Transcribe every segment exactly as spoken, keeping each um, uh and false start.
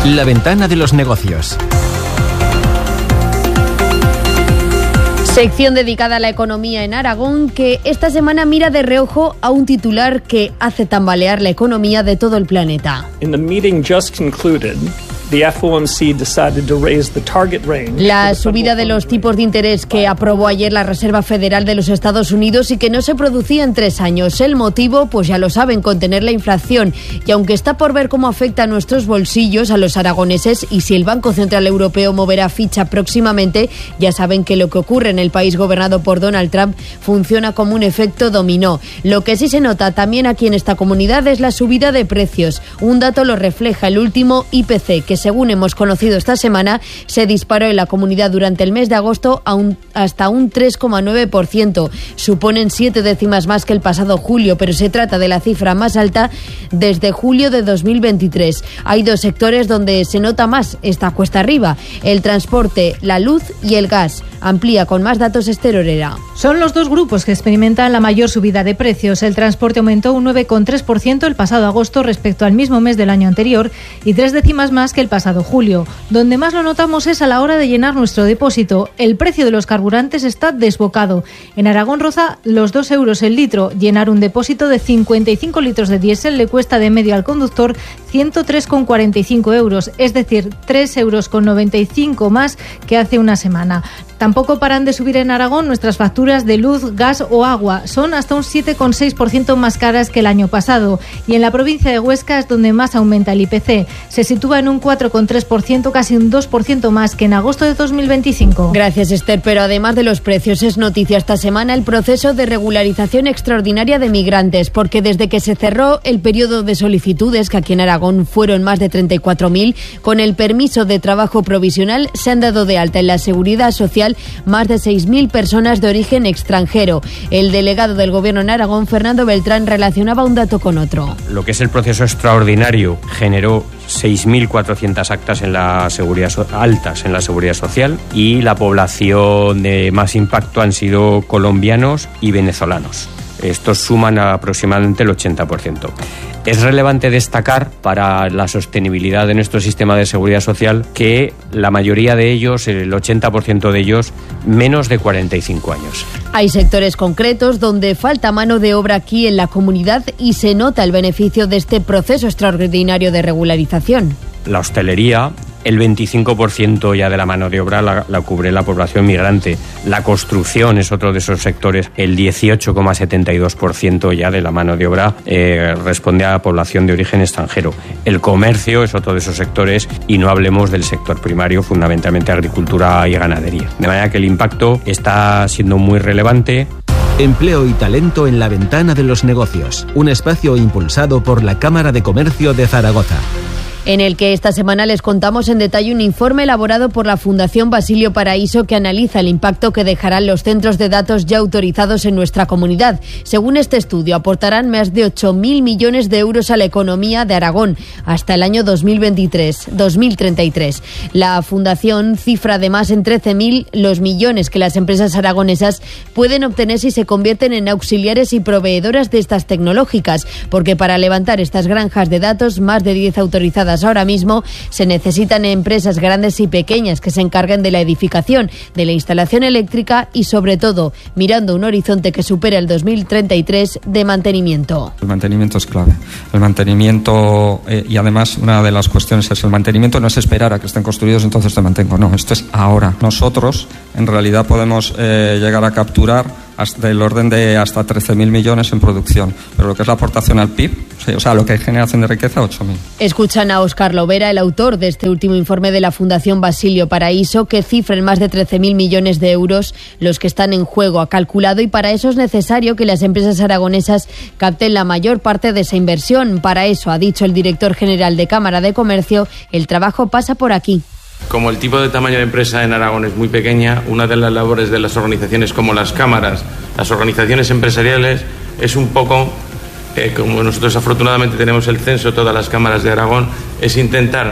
La ventana de los negocios. Sección dedicada a la economía en Aragón, que esta semana mira de reojo a un titular que hace tambalear la economía de todo el planeta. In the meeting just concluded, the F O M C decided to raise the target range. La subida de los tipos de interés que aprobó ayer la Reserva Federal de los Estados Unidos y que no se producía en tres años. El motivo, pues ya lo saben, contener la inflación. Y aunque está por ver cómo afecta a nuestros bolsillos, a los aragoneses, y si el Banco Central Europeo moverá ficha próximamente, ya saben que lo que ocurre en el país gobernado por Donald Trump funciona como un efecto dominó. Lo que sí se nota también aquí en esta comunidad es la subida de precios. Un dato lo refleja el último I P C, que según hemos conocido esta semana, se disparó en la comunidad durante el mes de agosto a un, hasta un tres coma nueve por ciento. Suponen siete décimas más que el pasado julio, pero se trata de la cifra más alta desde julio de dos mil veintitrés. Hay dos sectores donde se nota más esta cuesta arriba: el transporte, la luz y el gas. Amplía con más datos Esther Orera. Son los dos grupos que experimentan la mayor subida de precios. El transporte aumentó un nueve coma tres por ciento el pasado agosto respecto al mismo mes del año anterior y tres décimas más que el pasado julio. Donde más lo notamos es a la hora de llenar nuestro depósito. El precio de los carburantes está desbocado. En Aragón roza los dos euros el litro. Llenar un depósito de cincuenta y cinco litros de diésel le cuesta de medio al conductor ciento tres coma cuarenta y cinco euros, es decir, tres euros con noventa y cinco más que hace una semana. Tampoco paran de subir en Aragón nuestras facturas de luz, gas o agua. Son hasta un siete coma seis por ciento más caras que el año pasado. Y en la provincia de Huesca es donde más aumenta el I P C. Se sitúa en un cuatro coma tres por ciento, casi un dos por ciento más que en agosto de dos mil veinticinco. Gracias, Esther. Pero además de los precios, es noticia esta semana el proceso de regularización extraordinaria de migrantes, porque desde que se cerró el periodo de solicitudes, que aquí en Aragón fueron más de treinta y cuatro mil, con el permiso de trabajo provisional se han dado de alta en la Seguridad Social más de seis mil personas de origen extranjero. El delegado del Gobierno en Aragón, Fernando Beltrán, relacionaba un dato con otro. Lo que es el proceso extraordinario generó seis mil cuatrocientas actas en la seguridad so- altas en la seguridad social, y la población de más impacto han sido colombianos y venezolanos. Estos suman aproximadamente el ochenta por ciento. Es relevante destacar para la sostenibilidad de nuestro sistema de seguridad social que la mayoría de ellos, el ochenta por ciento de ellos, menos de cuarenta y cinco años. Hay sectores concretos donde falta mano de obra aquí en la comunidad y se nota el beneficio de este proceso extraordinario de regularización. La hostelería, el veinticinco por ciento ya de la mano de obra la, la cubre la población migrante. La construcción es otro de esos sectores, el dieciocho coma setenta y dos por ciento ya de la mano de obra eh, responde a la población de origen extranjero. El comercio es otro de esos sectores, y no hablemos del sector primario, fundamentalmente agricultura y ganadería. De manera que el impacto está siendo muy relevante. Empleo y talento en la ventana de los negocios, un espacio impulsado por la Cámara de Comercio de Zaragoza, en el que esta semana les contamos en detalle un informe elaborado por la Fundación Basilio Paraíso que analiza el impacto que dejarán los centros de datos ya autorizados en nuestra comunidad. Según este estudio, aportarán más de ocho mil millones de euros a la economía de Aragón hasta el año dos mil veintitrés, dos mil treinta y tres. La Fundación cifra además en trece mil los millones que las empresas aragonesas pueden obtener si se convierten en auxiliares y proveedoras de estas tecnológicas, porque para levantar estas granjas de datos, más de diez autorizadas ahora mismo, se necesitan empresas grandes y pequeñas que se encarguen de la edificación, de la instalación eléctrica y, sobre todo, mirando un horizonte que supera el dos mil treinta y tres, de mantenimiento. El mantenimiento es clave. El mantenimiento, eh, y además una de las cuestiones es el mantenimiento no es esperar a que estén construidos entonces te mantengo, no, esto es ahora. Nosotros en realidad podemos eh, llegar a capturar hasta del orden de hasta trece mil millones en producción, pero lo que es la aportación al P I B, sí, o sea, lo que es generación de riqueza, ocho mil. Escuchan a Óscar Lovera, el autor de este último informe de la Fundación Basilio Paraíso, que cifra en más de trece mil millones de euros los que están en juego, ha calculado, y para eso es necesario que las empresas aragonesas capten la mayor parte de esa inversión. Para eso, ha dicho el director general de Cámara de Comercio, el trabajo pasa por aquí. Como el tipo de tamaño de empresa en Aragón es muy pequeña, una de las labores de las organizaciones como las cámaras, las organizaciones empresariales, es un poco, eh, como nosotros afortunadamente tenemos el censo, todas las cámaras de Aragón, es intentar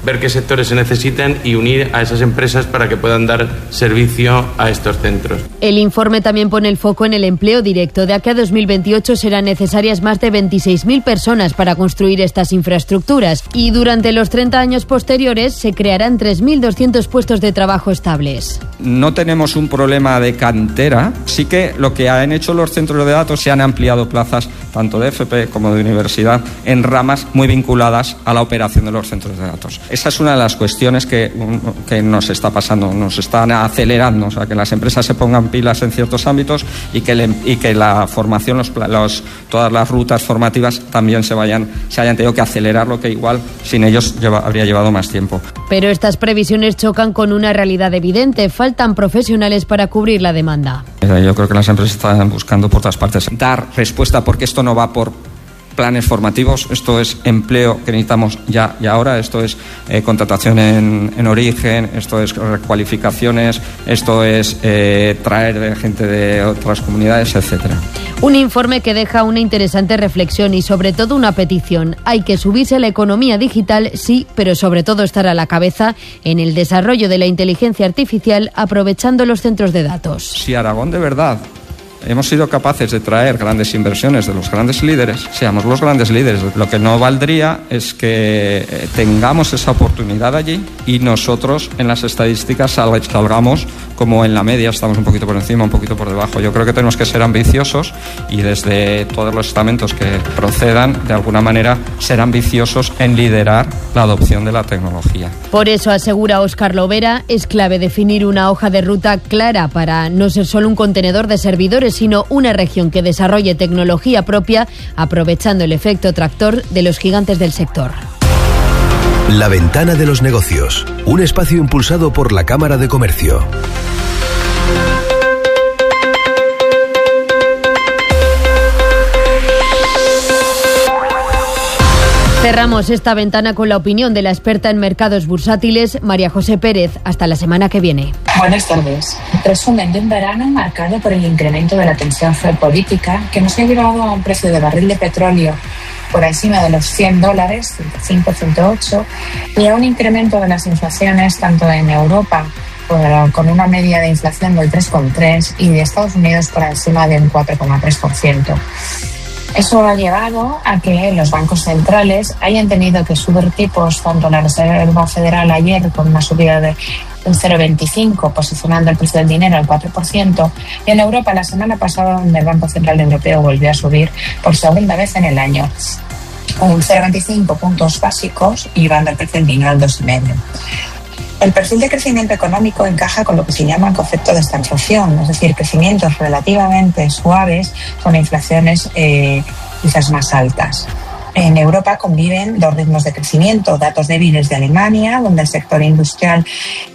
ver qué sectores se necesitan y unir a esas empresas para que puedan dar servicio a estos centros. El informe también pone el foco en el empleo directo. De aquí a dos mil veintiocho serán necesarias más de veintiséis mil personas para construir estas infraestructuras y durante los treinta años posteriores se crearán tres mil doscientos puestos de trabajo estables. No tenemos un problema de cantera, sí que lo que han hecho los centros de datos, se han ampliado plazas tanto de F P como de universidad en ramas muy vinculadas a la operación de los centros de datos. Esa es una de las cuestiones que, que nos está pasando, nos están acelerando, o sea, que las empresas se pongan pilas en ciertos ámbitos y que, le, y que la formación, los, los, todas las rutas formativas también se vayan, se hayan tenido que acelerar, lo que igual sin ellos lleva, habría llevado más tiempo. Pero estas previsiones chocan con una realidad evidente, faltan profesionales para cubrir la demanda. Yo creo que las empresas están buscando por todas partes dar respuesta, porque esto no va por planes formativos, esto es empleo que necesitamos ya y ahora, esto es eh, contratación en, en origen, esto es recualificaciones, esto es eh, traer gente de otras comunidades, etcétera. Un informe que deja una interesante reflexión y sobre todo una petición. Hay que subirse a la economía digital, sí, pero sobre todo estar a la cabeza en el desarrollo de la inteligencia artificial aprovechando los centros de datos. Si Aragón de verdad hemos sido capaces de traer grandes inversiones de los grandes líderes, seamos los grandes líderes. Lo que no valdría es que tengamos esa oportunidad allí y nosotros en las estadísticas salgamos como en la media, estamos un poquito por encima, un poquito por debajo. Yo creo que tenemos que ser ambiciosos y desde todos los estamentos que procedan, de alguna manera, ser ambiciosos en liderar la adopción de la tecnología. Por eso, asegura Óscar Lovera, es clave definir una hoja de ruta clara para no ser solo un contenedor de servidores, sino una región que desarrolle tecnología propia, aprovechando el efecto tractor de los gigantes del sector. La ventana de los negocios, un espacio impulsado por la Cámara de Comercio. Cerramos esta ventana con la opinión de la experta en mercados bursátiles, María José Pérez. Hasta la semana que viene. Buenas tardes. Resumen de un verano marcado por el incremento de la tensión geopolítica que nos ha llevado a un precio de barril de petróleo por encima de los cien dólares, ciento cinco, ciento ocho, y a un incremento de las inflaciones tanto en Europa con una media de inflación del tres coma tres y de Estados Unidos por encima de un cuatro coma tres por ciento. Eso ha llevado a que los bancos centrales hayan tenido que subir tipos, tanto la Reserva Federal ayer con una subida de un cero coma veinticinco, posicionando el precio del dinero al cuatro por ciento, y en Europa la semana pasada donde el Banco Central Europeo volvió a subir por segunda vez en el año, un cero coma veinticinco puntos básicos y llevando el precio del dinero al dos coma cinco. El perfil de crecimiento económico encaja con lo que se llama el concepto de estanflación, es decir, crecimientos relativamente suaves con inflaciones eh, quizás más altas. En Europa conviven dos ritmos de crecimiento, datos débiles de Alemania, donde el sector industrial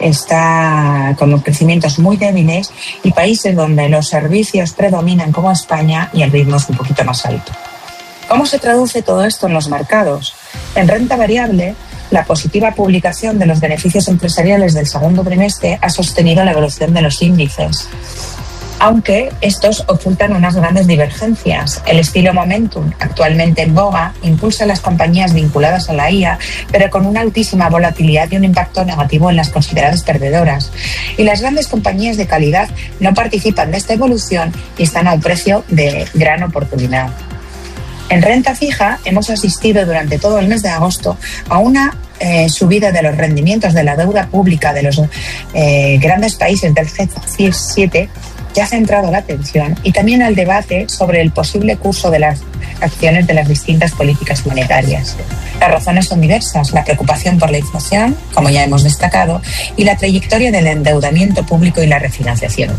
está con crecimientos muy débiles, y países donde los servicios predominan como España y el ritmo es un poquito más alto. ¿Cómo se traduce todo esto en los mercados? En renta variable, la positiva publicación de los beneficios empresariales del segundo trimestre ha sostenido la evolución de los índices, aunque estos ocultan unas grandes divergencias. El estilo momentum, actualmente en boga, impulsa a las compañías vinculadas a la I A, pero con una altísima volatilidad y un impacto negativo en las consideradas perdedoras. Y las grandes compañías de calidad no participan de esta evolución y están al precio de gran oportunidad. En renta fija hemos asistido durante todo el mes de agosto a una eh, subida de los rendimientos de la deuda pública de los eh, grandes países del G siete que ha centrado la atención, y también al debate sobre el posible curso de las acciones de las distintas políticas monetarias. Las razones son diversas: la preocupación por la inflación, como ya hemos destacado, y la trayectoria del endeudamiento público y la refinanciación.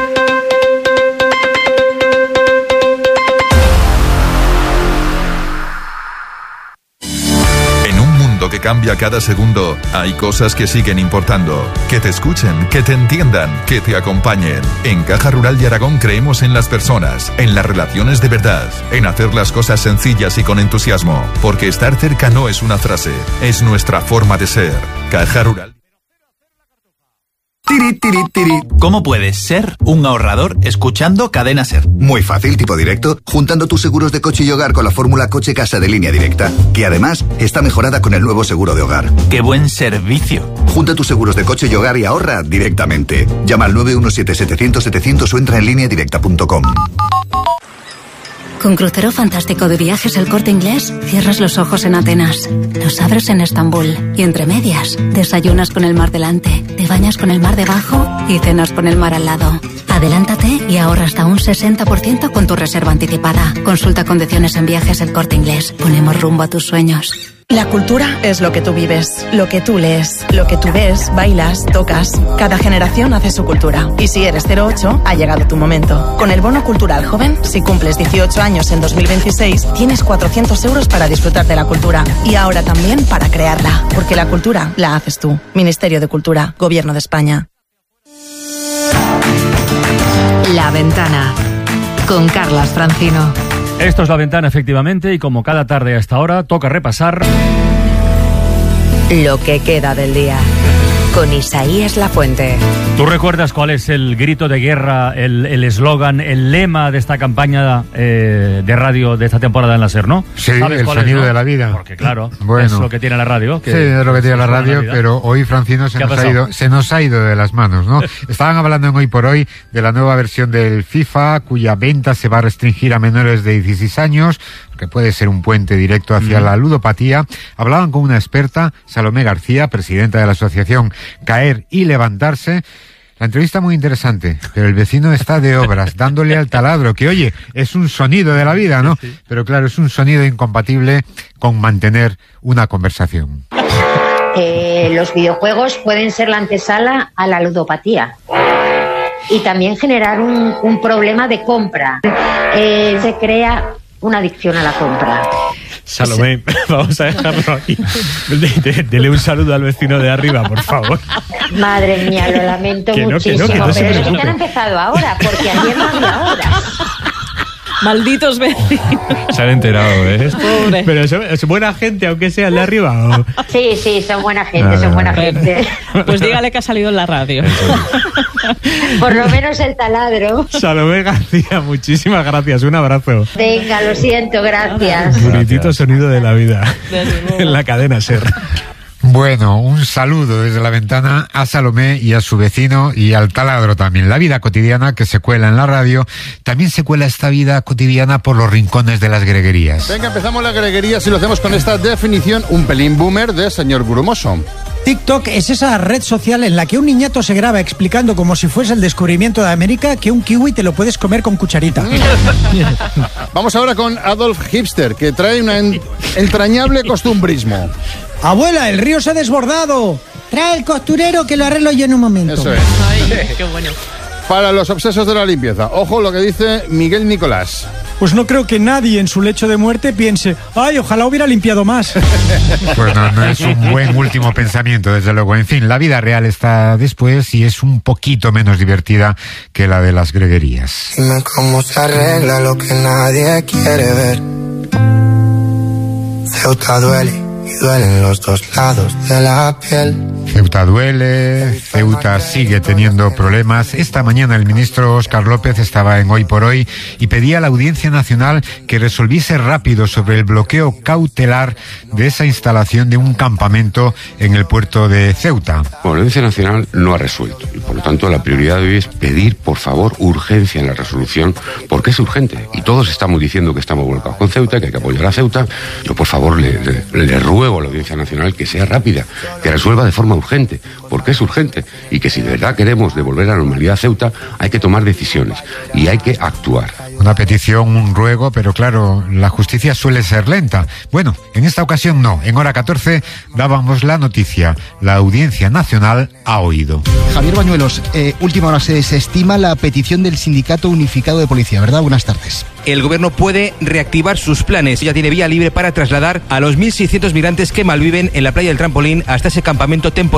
Que cambia cada segundo, hay cosas que siguen importando. Que te escuchen, que te entiendan, que te acompañen. En Caja Rural de Aragón creemos en las personas, en las relaciones de verdad, en hacer las cosas sencillas y con entusiasmo, porque estar cerca no es una frase, es nuestra forma de ser. Caja Rural. Tiri, tiri, tiri. ¿Cómo puedes ser un ahorrador escuchando Cadena Ser? Muy fácil, tipo directo, juntando tus seguros de coche y hogar con la fórmula Coche-Casa de Línea Directa, que además está mejorada con el nuevo seguro de hogar. ¡Qué buen servicio! Junta tus seguros de coche y hogar y ahorra directamente. Llama al nueve uno siete, setecientos, setecientos o entra en línea directa punto com. Con Crucero Fantástico de Viajes El Corte Inglés, cierras los ojos en Atenas, los abres en Estambul y entre medias, desayunas con el mar delante, te bañas con el mar debajo y cenas con el mar al lado. Adelántate y ahorra hasta un sesenta por ciento con tu reserva anticipada. Consulta condiciones en Viajes El Corte Inglés. Ponemos rumbo a tus sueños. La cultura es lo que tú vives, lo que tú lees, lo que tú ves, bailas, tocas. Cada generación hace su cultura. Y si eres cero ocho, ha llegado tu momento. Con el Bono Cultural Joven, si cumples dieciocho años en dos mil veintiséis, tienes cuatrocientos euros para disfrutar de la cultura. Y ahora también para crearla. Porque la cultura la haces tú. Ministerio de Cultura, Gobierno de España. La Ventana, con Carlas Francino. Esto es La Ventana, efectivamente, y como cada tarde a esta hora, toca repasar lo que queda del día, con Isaías Lafuente. ¿Tú recuerdas cuál es el grito de guerra, el eslogan, el, el lema de esta campaña eh, de radio de esta temporada en la SER, no? Sí, el sonido es, ¿no? de la vida. Porque claro, bueno, es lo que tiene la radio. Que sí, es lo que tiene la radio, la pero hoy, Francino, se nos, ha ido, se nos ha ido de las manos, ¿no? Estaban hablando en Hoy por Hoy de la nueva versión del FIFA, cuya venta se va a restringir a menores de dieciséis años, que puede ser un puente directo hacia mm. la ludopatía. Hablaban con una experta, Salomé García, presidenta de la asociación Caer y Levantarse. La entrevista muy interesante, pero el vecino está de obras, dándole al taladro, que oye, es un sonido de la vida, ¿no? Pero claro, es un sonido incompatible con mantener una conversación. Eh, los videojuegos pueden ser la antesala a la ludopatía y también generar un, un problema de compra. Eh, se crea una adicción a la compra. Salomé, vamos a dejarlo aquí. Dele un saludo al vecino de arriba, por favor. Madre mía, lo lamento que muchísimo. No, que no, que no pero es que han empezado ahora, porque ayer no había hora. Malditos vecinos. Se han enterado, ¿eh? Pobre. Pero es, es buena gente, aunque sea el de arriba. ¿O? Sí, sí, son buena gente, ah, son buena gente. Pues dígale que ha salido en la radio. Por lo menos el taladro. Salomé García, muchísimas gracias. Un abrazo. Venga, lo siento, gracias. Bonitito sonido de la vida. En la cadena SER. Bueno, un saludo desde La Ventana a Salomé y a su vecino y al taladro también. La vida cotidiana que se cuela en la radio, también se cuela esta vida cotidiana por los rincones de las greguerías. Venga, empezamos las greguerías y lo hacemos con esta definición, un pelín boomer de señor Grumoso. TikTok es esa red social en la que un niñato se graba explicando como si fuese el descubrimiento de América que un kiwi te lo puedes comer con cucharita. Vamos ahora con Adolf Hipster, que trae un en- entrañable costumbrismo. Abuela, el río se ha desbordado. Trae el costurero que lo arreglo yo en un momento. Eso es. Ay, qué bueno. Para los obsesos de la limpieza, ojo lo que dice Miguel Nicolás. Pues no creo que nadie en su lecho de muerte piense, ay, ojalá hubiera limpiado más. Pues no, no es un buen último pensamiento, desde luego. En fin, la vida real está después y es un poquito menos divertida que la de las greguerías. Dime cómo se arregla lo que nadie quiere ver. Ceuta duele. Y duelen los dos lados de la piel. Ceuta duele, Ceuta sigue teniendo problemas. Esta mañana el ministro Óscar López estaba en Hoy por Hoy y pedía a la Audiencia Nacional que resolviese rápido sobre el bloqueo cautelar de esa instalación de un campamento en el puerto de Ceuta. Bueno, la Audiencia Nacional no ha resuelto y por lo tanto la prioridad de hoy es pedir, por favor, urgencia en la resolución, porque es urgente y todos estamos diciendo que estamos volcados con Ceuta, que hay que apoyar a Ceuta. Yo, por favor, le, le, le ruego a la Audiencia Nacional que sea rápida, que resuelva de forma urgente, porque es urgente, y que si de verdad queremos devolver la normalidad a Ceuta, hay que tomar decisiones y hay que actuar. Una petición, un ruego, pero claro, la justicia suele ser lenta. Bueno, en esta ocasión no. En hora catorce dábamos la noticia. La Audiencia Nacional ha oído. Javier Bañuelos, eh, última hora, se desestima la petición del Sindicato Unificado de Policía, ¿verdad? Buenas tardes. El gobierno puede reactivar sus planes. Ya tiene vía libre para trasladar a los mil seiscientos migrantes que malviven en la playa del Trampolín hasta ese campamento temporal